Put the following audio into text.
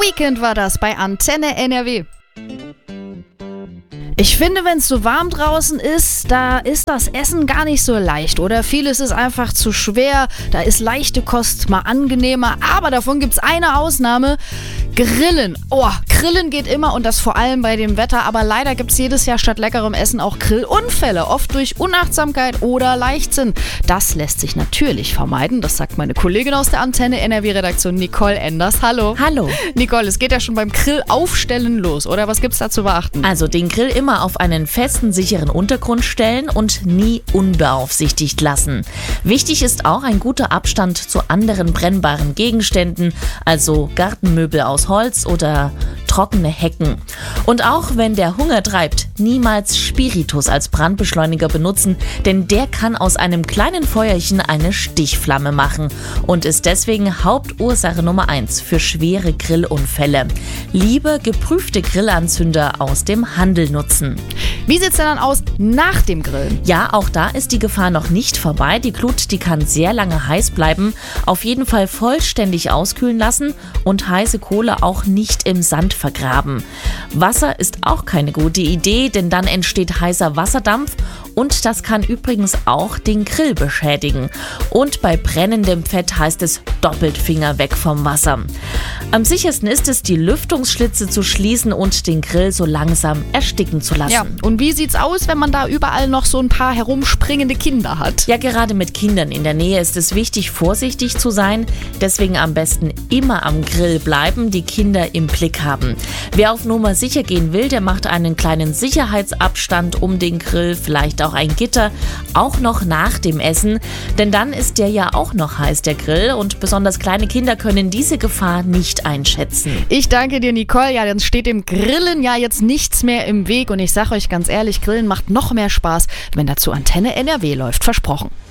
Weekend war das bei Antenne NRW. Ich finde, wenn es so warm draußen ist, da ist das Essen gar nicht so leicht, oder? Vieles ist einfach zu schwer, da ist leichte Kost mal angenehmer, aber davon gibt's eine Ausnahme: Grillen. Oh, Grillen geht immer, und das vor allem bei dem Wetter, aber leider gibt's jedes Jahr statt leckerem Essen auch Grillunfälle, oft durch Unachtsamkeit oder Leichtsinn. Das lässt sich natürlich vermeiden, das sagt meine Kollegin aus der Antenne NRW-Redaktion, Nicole Enders. Hallo. Hallo. Nicole, es geht ja schon beim Grillaufstellen los, oder? Was gibt's da zu beachten? Also den Grill immer auf einen festen, sicheren Untergrund stellen und nie unbeaufsichtigt lassen. Wichtig ist auch ein guter Abstand zu anderen brennbaren Gegenständen, also Gartenmöbel aus Holz oder trockene Hecken. Und auch wenn der Hunger treibt, niemals Spiritus als Brandbeschleuniger benutzen, denn der kann aus einem kleinen Feuerchen eine Stichflamme machen und ist deswegen Hauptursache Nummer 1 für schwere Grillunfälle. Lieber geprüfte Grillanzünder aus dem Handel nutzen. Wie sieht's denn dann aus nach dem Grillen? Ja, auch da ist die Gefahr noch nicht vorbei. Die Glut, die kann sehr lange heiß bleiben. Auf jeden Fall vollständig auskühlen lassen und heiße Kohle auch nicht im Sand vergraben. Wasser ist auch keine gute Idee, denn dann entsteht heißer Wasserdampf und das kann übrigens auch den Grill beschädigen. Und bei brennendem Fett heißt es doppelt Finger weg vom Wasser. Am sichersten ist es, die Lüftungsschlitze zu schließen und den Grill so langsam ersticken zu lassen. Ja, und wie sieht's aus, wenn man da überall noch so ein paar herumspringende Kinder hat? Ja, gerade mit Kindern in der Nähe ist es wichtig, vorsichtig zu sein. Deswegen am besten immer am Grill bleiben, die Kinder im Blick haben. Wer auf Nummer sicher gehen will, der macht einen kleinen Sicherheitsabstand um den Grill, vielleicht auch ein Gitter, auch noch nach dem Essen. Denn dann ist der ja auch noch heiß, der Grill. Und besonders kleine Kinder können diese Gefahr nicht einschätzen. Ich danke dir, Nicole. Ja, dann steht dem Grillen ja jetzt nichts mehr im Weg. Und ich sage euch ganz ehrlich, Grillen macht noch mehr Spaß, wenn dazu Antenne NRW läuft. Versprochen.